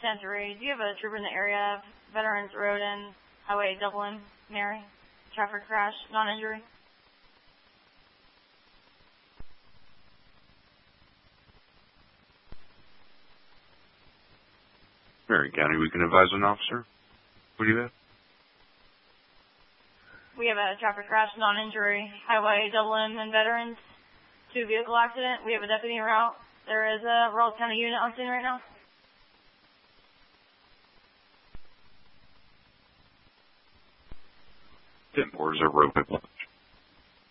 10-3. Do you have a trooper in the area of Veterans Road and Highway Dublin, Mary? Traffic crash, non-injury? Marion County, we can advise an officer. What do you have? We have a traffic crash, non-injury, Highway Dublin and Veterans. 2-vehicle accident. We have a deputy en route. There is a Rolls County unit on scene right now. 10-4 is over open lunch.